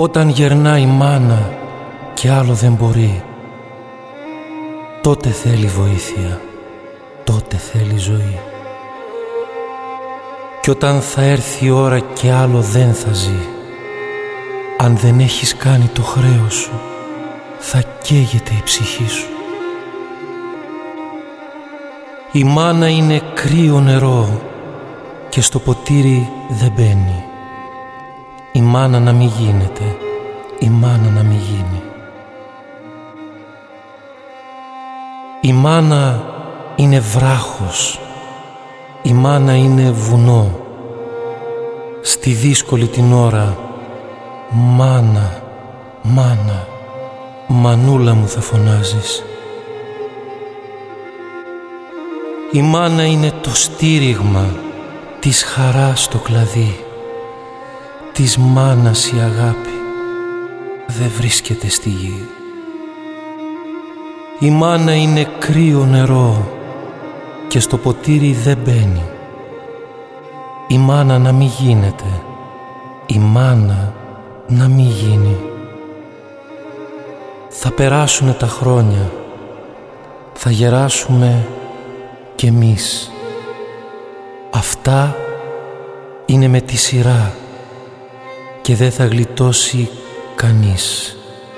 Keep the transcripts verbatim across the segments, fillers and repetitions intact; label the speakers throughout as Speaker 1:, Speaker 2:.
Speaker 1: Όταν γερνά η μάνα και άλλο δεν μπορεί, τότε θέλει βοήθεια, τότε θέλει ζωή. Κι όταν θα έρθει η ώρα και άλλο δεν θα ζει, αν δεν έχεις κάνει το χρέος σου, θα καίγεται η ψυχή σου. Η μάνα είναι κρύο νερό και στο ποτήρι δεν μπαίνει. Η μάνα να μη γίνεται, η μάνα να μη γίνει. Η μάνα είναι βράχος, η μάνα είναι βουνό. Στη δύσκολη την ώρα, μάνα, μάνα, μανούλα μου θα φωνάζεις. Η μάνα είναι το στήριγμα της χαράς στο κλαδί. Της μάνας η αγάπη δεν βρίσκεται στη γη. Η μάνα είναι κρύο νερό και στο ποτήρι δεν μπαίνει. Η μάνα να μη γίνεται, η μάνα να μη γίνει. Θα περάσουνε τα χρόνια, θα γεράσουμε κι εμείς. Αυτά είναι με τη σειρά και δεν θα γλιτώσει κανείς.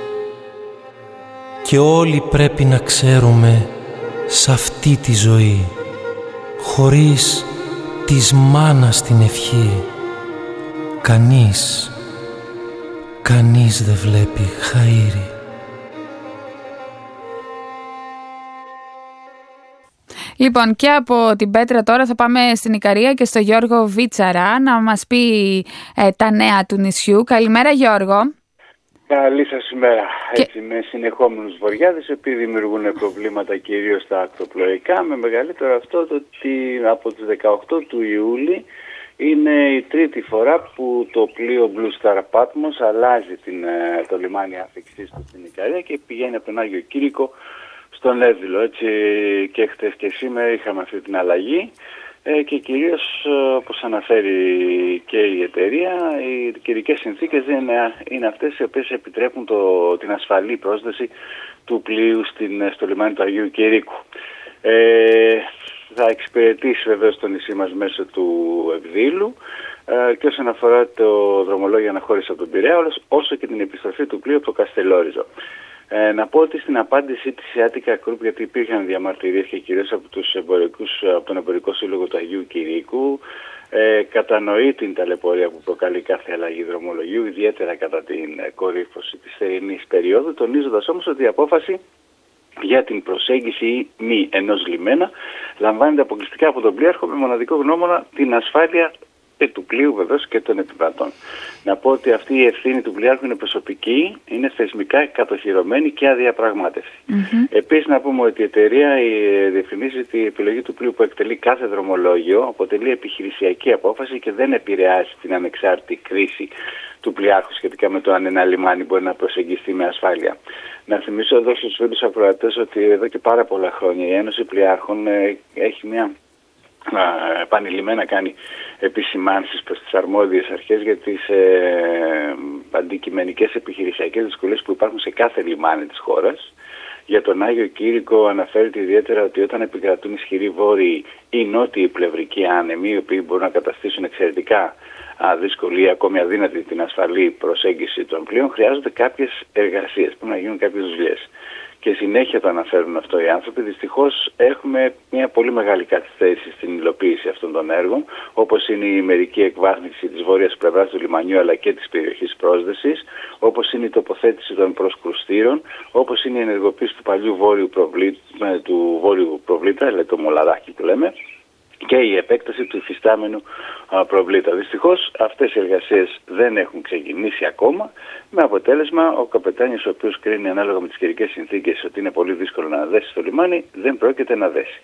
Speaker 1: Και όλοι πρέπει να ξέρουμε σ' αυτή τη ζωή, χωρίς της μάνας την ευχή, κανείς, κανείς δεν βλέπει χαΐρι.
Speaker 2: Λοιπόν, και από την Πέτρα τώρα θα πάμε στην Ικαρία και στο Γιώργο Βίτσαρα να μας πει ε, τα νέα του νησιού. Καλημέρα Γιώργο.
Speaker 3: Καλή σας ημέρα. Και... Έτσι, με συνεχόμενους βοριάδες, οι οποίοι δημιουργούν προβλήματα κυρίως στα ακτοπλοϊκά, με μεγαλύτερο αυτό το ότι από τις δεκαοκτώ του Ιούλη είναι η τρίτη φορά που το πλοίο Blue Star Patmos αλλάζει την, το λιμάνι άφηξής του στην Ικαρία και πηγαίνει από τον Άγιο Κήρυκο στον Εύβυλο. Έτσι και χτες και σήμερα είχαμε αυτή την αλλαγή ε, και κυρίως όπως αναφέρει και η εταιρεία, οι καιρικές συνθήκες δεν είναι, είναι αυτές οι οποίες επιτρέπουν το, την ασφαλή πρόσδεση του πλοίου στην, στο λιμάνι του Αγίου Κηρύκου. Ε, θα εξυπηρετήσει βεβαίως το νησί μας μέσω του Εβδήλου ε, και όσον αφορά το δρομολόγιο αναχώρηση από τον Πειραιά, όσο και την επιστροφή του πλοίου από το Καστελόριζο. Ε, να πω ότι στην απάντησή της η Attica Group, γιατί υπήρχαν διαμαρτυρίες και κυρίως από, τους εμπορικούς, από τον Εμπορικό Σύλλογο του Αγίου Κηρύκου, ε, κατανοεί την ταλαιπωρία που προκαλεί κάθε αλλαγή δρομολογίου, ιδιαίτερα κατά την κορύφωση της θερινής περίοδου, τονίζοντας όμως ότι η απόφαση για την προσέγγιση ή μη ενός λιμένα λαμβάνεται αποκλειστικά από τον πλοίαρχο με μοναδικό γνώμονα την ασφάλεια και του πλοίου βεβαίως και των επιβατών. Να πω ότι αυτή η ευθύνη του πλοίαρχου είναι προσωπική, είναι θεσμικά κατοχυρωμένη και αδιαπραγμάτευτη. Mm-hmm. Επίσης να πούμε ότι η εταιρεία διευκρινίζει ότι η επιλογή του πλοίου που εκτελεί κάθε δρομολόγιο αποτελεί επιχειρησιακή απόφαση και δεν επηρεάζει την ανεξάρτητη κρίση του πλοιάρχου σχετικά με το αν ένα λιμάνι μπορεί να προσεγγιστεί με ασφάλεια. Να θυμίσω εδώ στους φίλους ακροατές ότι εδώ και πάρα πολλά χρόνια η Ένωση Πλοιάρχων έχει μια επανειλημμένα κάνει επισημάνσεις προς τις αρμόδιες αρχές για τις ε, αντικειμενικές επιχειρησιακές δυσκολίες που υπάρχουν σε κάθε λιμάνι της χώρας. Για τον Άγιο Κήρυκο αναφέρεται ιδιαίτερα ότι όταν επικρατούν ισχυροί βόρειοι ή νότιοι πλευρικοί άνεμοι, οι οποίοι μπορούν να καταστήσουν εξαιρετικά δύσκολη ή ακόμη αδύνατη την ασφαλή προσέγγιση των πλοίων, χρειάζονται κάποιες εργασίες, πρέπει να γίνουν κάποιες δουλειές. Και συνέχεια το αναφέρουν αυτό οι άνθρωποι. Δυστυχώς έχουμε μια πολύ μεγάλη καθυστέρηση στην υλοποίηση αυτών των έργων, όπως είναι η μερική εκβάθμιση της βόρειας πλευράς του λιμανιού αλλά και της περιοχής πρόσδεσης, όπως είναι η τοποθέτηση των προσκρουστήρων, όπως είναι η ενεργοποίηση του παλιού βόρειου προβλήτα, του βόρειου προβλήτα, δηλαδή το μολαράκι που λέμε, και η επέκταση του υφιστάμενου α, προβλήτα. Δυστυχώς αυτές οι εργασίες δεν έχουν ξεκινήσει ακόμα, με αποτέλεσμα ο καπετάνιος, ο οποίος κρίνει ανάλογα με τις καιρικές συνθήκες ότι είναι πολύ δύσκολο να δέσει στο λιμάνι, δεν πρόκειται να δέσει.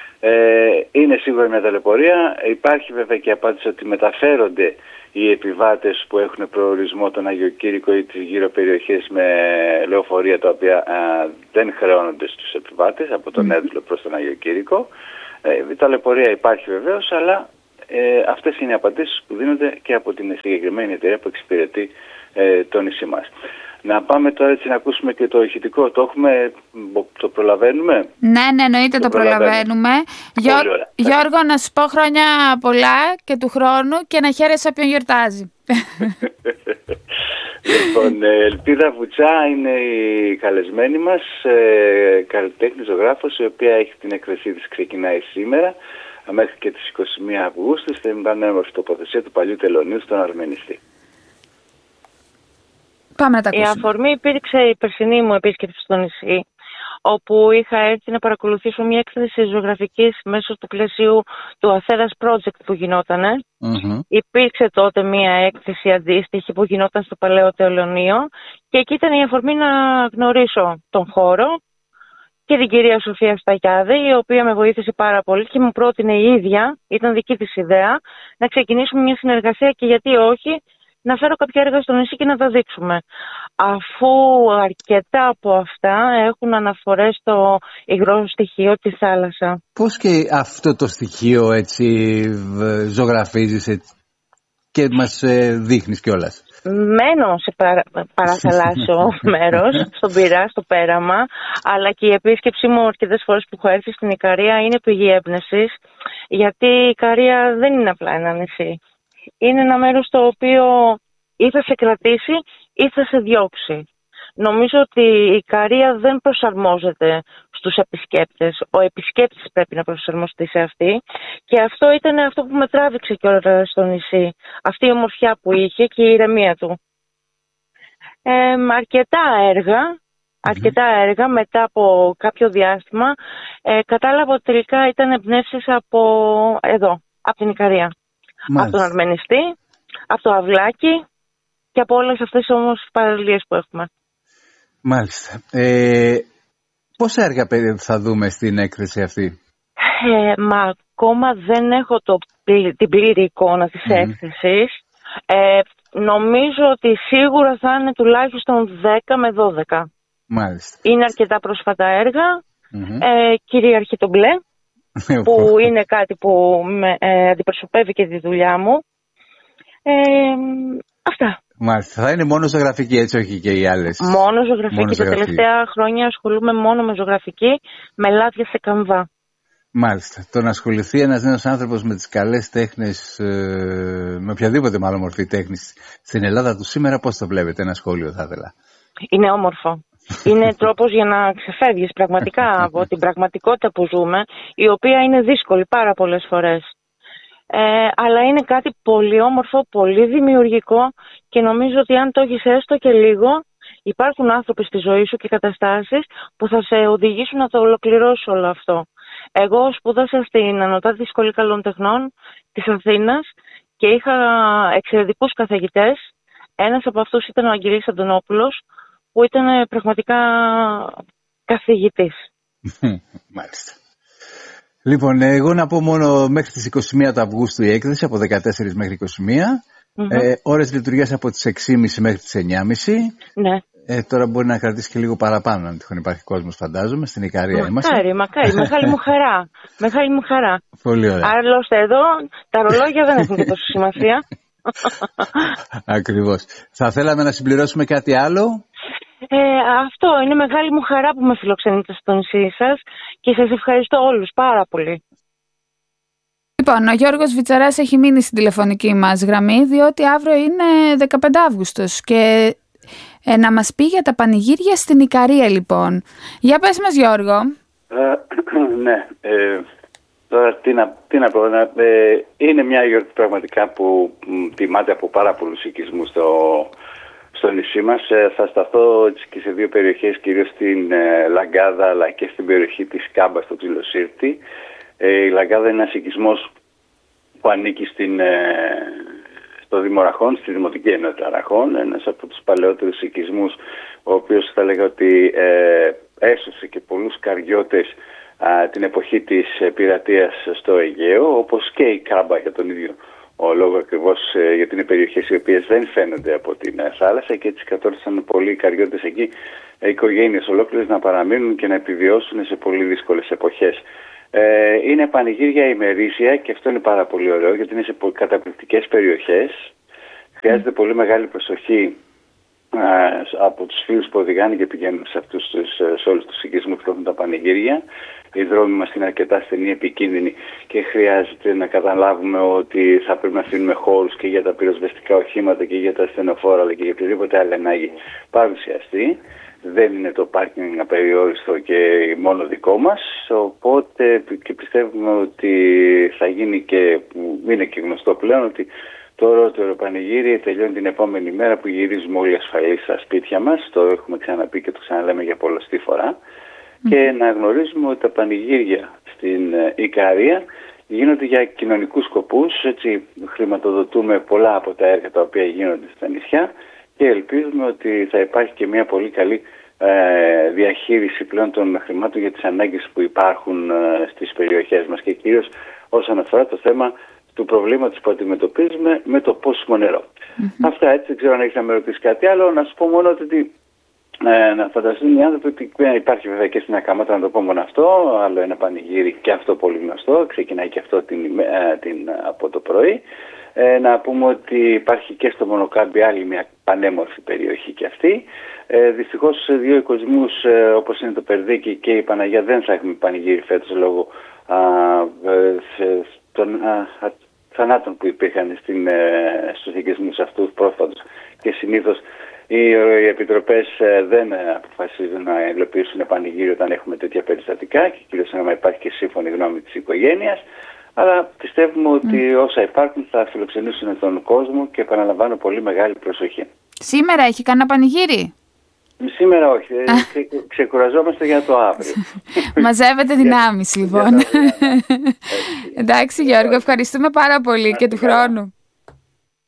Speaker 3: Ε, είναι σίγουρα μια ταλαιπωρία. Υπάρχει βέβαια και απάντηση ότι μεταφέρονται οι επιβάτες που έχουν προορισμό τον Άγιο Κήρυκο ή τις γύρω περιοχές με λεωφορεία τα οποία α, δεν χρεώνονται στους επιβάτες από τον Εύβυλο προς τον Άγιο Κήρυκο. Ε, η ταλαιπωρία υπάρχει βεβαίως, αλλά Ε, αυτές είναι οι απαντήσεις που δίνονται και από την συγκεκριμένη εταιρεία που εξυπηρετεί ε, το νησί μας. Να πάμε τώρα έτσι να ακούσουμε και το ηχητικό. Το έχουμε, το προλαβαίνουμε?
Speaker 2: Ναι, ναι, εννοείται το, το προλαβαίνουμε. Γιώ... Γιώργο, να σου πω χρόνια πολλά και του χρόνου και να χαίρεσαι όποιον γιορτάζει.
Speaker 3: Λοιπόν, Ελπίδα Βουτσά είναι η καλεσμένη μας, ε, καλλιτέχνη ζωγράφος, η οποία έχει την έκθεσή της, ξεκινάει σήμερα μέχρι και τις είκοσι μία Αυγούστου στην πανέμορφη τοποθεσία του Παλιού Τελωνίου στον Αρμενιστή.
Speaker 2: Πάμε να τα ακούσουμε.
Speaker 4: Η αφορμή υπήρξε η περσινή μου επίσκεψη στο νησί, όπου είχα έρθει να παρακολουθήσω μια έκθεση ζωγραφικής μέσω του πλαισίου του Αθέρας Project που γινότανε. Mm-hmm. Υπήρξε τότε μια έκθεση αντίστοιχη που γινόταν στο Παλαιό Τελωνείο και εκεί ήταν η αφορμή να γνωρίσω τον χώρο και την κυρία Σοφία Σταγιάδη, η οποία με βοήθησε πάρα πολύ και μου πρότεινε η ίδια, ήταν δική της ιδέα, να ξεκινήσουμε μια συνεργασία και γιατί όχι, να φέρω κάποια έργα στο νησί και να τα δείξουμε. Αφού αρκετά από αυτά έχουν αναφορές στο υγρό στοιχείο τη θάλασσα.
Speaker 5: Πώς και αυτό το στοιχείο έτσι ζωγραφίζεις έτσι, και μας ε, δείχνεις κιόλας?
Speaker 4: Μένω σε παρα, παραθαλάσσιο μέρος, στον Πειραιά, στο πέραμα, αλλά και η επίσκεψή μου αρκετές φορές που έχω έρθει στην Ικαρία είναι πηγή έμπνευσης, γιατί η Ικαρία δεν είναι απλά ένα νησί. Είναι ένα μέρος το οποίο ή θα σε κρατήσει ή θα σε διώξει. Νομίζω ότι η Ικαρία δεν προσαρμόζεται στους επισκέπτες. Ο επισκέπτης πρέπει να προσαρμοστεί σε αυτή. Και αυτό ήταν αυτό που με τράβηξε κιόλα στο νησί. Αυτή η ομορφιά που είχε και η ηρεμία του. Ε, αρκετά έργα, αρκετά έργα μετά από κάποιο διάστημα ε, κατάλαβα ότι τελικά ήταν εμπνεύσεις από εδώ, από την Ικαρία. Μάλιστα. Από τον Αρμενιστή, από το Αυλάκι και από όλες αυτές όμως τις παραλίες που έχουμε.
Speaker 5: Μάλιστα. Ε, πόσα έργα θα δούμε στην έκθεση αυτή?
Speaker 4: Ε, μα ακόμα δεν έχω το, την πλήρη εικόνα της mm. έκθεσης. Ε, νομίζω ότι σίγουρα θα είναι τουλάχιστον δέκα με δώδεκα.
Speaker 5: Μάλιστα.
Speaker 4: Είναι αρκετά πρόσφατα έργα. Mm-hmm. Ε, κυρίαρχη το μπλε, που είναι κάτι που με, ε, αντιπροσωπεύει και τη δουλειά μου. Ε, αυτά.
Speaker 5: Μάλιστα. Θα είναι μόνο ζωγραφική, έτσι, όχι και οι άλλες?
Speaker 4: Μόνο ζωγραφική. Μόνο ζωγραφική. Τα τελευταία χρόνια ασχολούμαι μόνο με ζωγραφική, με λάδια σε καμβά.
Speaker 5: Μάλιστα. Το να ασχοληθεί ένας νέος άνθρωπος με τις καλές τέχνες, ε, με οποιαδήποτε μάλλον μορφή τέχνης στην Ελλάδα του σήμερα, πώς το βλέπετε? Ένα σχόλιο θα ήθελα.
Speaker 4: Είναι όμορφο. Είναι τρόπος για να ξεφεύγεις πραγματικά από την πραγματικότητα που ζούμε, η οποία είναι δύσκολη πάρα πολλές φορές. Ε, αλλά είναι κάτι πολύ όμορφο, πολύ δημιουργικό και νομίζω ότι αν το έχεις έστω και λίγο, υπάρχουν άνθρωποι στη ζωή σου και καταστάσεις που θα σε οδηγήσουν να το ολοκληρώσεις όλο αυτό. Εγώ σπούδασα στην Ανωτάτη Σχολή Καλών Τεχνών της Αθήνας και είχα εξαιρετικούς καθηγητές. Ένας από αυτούς ήταν ο Αγγελής Αντωνόπουλος, που ήταν πραγματικά καθηγητής.
Speaker 5: Μάλιστα. Λοιπόν, εγώ να πω μόνο μέχρι τις είκοσι μία του Αυγούστου η έκθεση, από δεκατέσσερις μέχρι είκοσι μία. Mm-hmm. Ε, ώρες λειτουργίας από τις έξι και μισή μέχρι τις εννιά και μισή.
Speaker 4: Ναι.
Speaker 5: Ε, τώρα μπορεί να κρατήσει και λίγο παραπάνω, αν τυχόν υπάρχει κόσμος, φαντάζομαι. Στην Ικαρία είμαστε.
Speaker 4: Μακάρι, μακάρι. Μεγάλη μου χαρά. Μεγάλη μου χαρά.
Speaker 5: Πολύ ωραία.
Speaker 4: Άλλωστε εδώ τα ρολόγια δεν έχουν και τόσο σημασία.
Speaker 5: Ακριβώς. Θα θέλαμε να συμπληρώσουμε κάτι άλλο?
Speaker 4: Ε, αυτό είναι μεγάλη μου χαρά που με φιλοξενείτε στο νησί σας και σας ευχαριστώ όλους πάρα πολύ.
Speaker 2: Λοιπόν, ο Γιώργος Βιτσαράς έχει μείνει στην τηλεφωνική μας γραμμή, διότι αύριο είναι δεκαπέντε Αυγούστος και ε, να μας πει για τα πανηγύρια στην Ικαρία, λοιπόν. Για πες μας, Γιώργο.
Speaker 3: Ε, ναι, ε, τώρα τι να, τι να πω, να, ε, είναι μια γιορτή πραγματικά που μ, τιμάται από πάρα πολλούς οικισμούς στο, στο νησί μας. Ε, θα σταθώ και σε δύο περιοχές, κυρίως στην ε, Λαγκάδα αλλά και στην περιοχή της Κάμπας, στο Ξυλοσύρτη. Ε, η Λαγκάδα είναι ένας οικισμός που ανήκει στην, ε, στο Δήμο Ραχών, στη Δημοτική Ενότητα Ραχών, ένας από τους παλαιότερους οικισμούς, ο οποίος θα λέγα ότι ε, έσωσε και πολλούς καριώτες α, την εποχή της πειρατείας στο Αιγαίο, όπως και η Κάμπα για τον ίδιο ο λόγο ακριβώς, ε, γιατί είναι περιοχές οι οποίες δεν φαίνονται από την ε, θάλασσα και έτσι κατόρθωσαν πολλοί καριώτες εκεί, ε, οικογένειες ολόκληρες να παραμείνουν και να επιβιώσουν σε πολύ δύσκολες εποχές. Ε, είναι πανηγύρια ημερήσια και αυτό είναι πάρα πολύ ωραίο γιατί είναι σε καταπληκτικές περιοχές. Χρειάζεται πολύ μεγάλη προσοχή από τους φίλους που οδηγάνε και πηγαίνουν σε, αυτούς τους, σε όλους τους οικισμούς που έχουν τα πανηγύρια. Οι δρόμοι μας είναι αρκετά στενοί, επικίνδυνοι και χρειάζεται να καταλάβουμε ότι θα πρέπει να αφήνουμε χώρους και για τα πυροσβεστικά οχήματα και για τα ασθενοφόρα αλλά και για οτιδήποτε άλλο ανάγκη παρουσιαστεί. Δεν είναι το πάρκινγκ απεριόριστο και μόνο δικό μας, οπότε και πιστεύουμε ότι θα γίνει και, είναι και γνωστό πλέον, ότι το ωραιότερο πανηγύρι τελειώνει την επόμενη μέρα που γυρίζουμε όλοι ασφαλείς στα σπίτια μας. Το έχουμε ξαναπεί και το ξαναλέμε για πολλωστή φορά. Mm. Και να γνωρίζουμε ότι τα πανηγύρια στην Ικαρία γίνονται για κοινωνικούς σκοπούς. Έτσι χρηματοδοτούμε πολλά από τα έργα τα οποία γίνονται στα νησιά και ελπίζουμε ότι θα υπάρχει και μια πολύ καλή ε, διαχείριση πλέον των χρημάτων για τις ανάγκες που υπάρχουν ε, στις περιοχές μας και κυρίως όσον αφορά το θέμα του προβλήματος που αντιμετωπίζουμε με το πόσιμο νερό. Mm-hmm. Αυτά, έτσι, δεν ξέρω αν έχεις να με ρωτήσει κάτι άλλο. Να σου πω μόνο ότι ε, να φανταστούν οι άνθρωποι ότι υπάρχει βέβαια και στην Ακαμάτα, να το πω μόνο αυτό, άλλο ένα πανηγύρι και αυτό πολύ γνωστό, ξεκινάει και αυτό την, ε, την, από το πρωί. Ε, να πούμε ότι υπάρχει και στο Μονοκάμπι άλλη μια πανέμορφη περιοχή και αυτή. Ε, δυστυχώς σε δύο οικοσμούς ε, όπως είναι το Περδίκι και η Παναγιά δεν θα έχουμε πανηγύρι φέτος λόγω α, ε, σε, των α, α, θανάτων που υπήρχαν στην, ε, στους οικισμούς αυτούς πρόσφατους και συνήθως οι, οι επιτροπές ε, δεν αποφασίζουν να υλοποιήσουν πανηγύρι όταν έχουμε τέτοια περιστατικά και κυρίως να υπάρχει και σύμφωνη γνώμη της οικογένειας. Αλλά πιστεύουμε ότι mm. όσα υπάρχουν θα φιλοξενήσουν τον κόσμο και επαναλαμβάνω πολύ μεγάλη προσοχή.
Speaker 2: Σήμερα έχει κανένα πανηγύρι?
Speaker 3: Σήμερα όχι. Ξε, ξεκουραζόμαστε για το αύριο.
Speaker 2: Μαζεύετε δυνάμεις λοιπόν. Εντάξει Γιώργο, ευχαριστούμε πάρα πολύ και του χρόνου.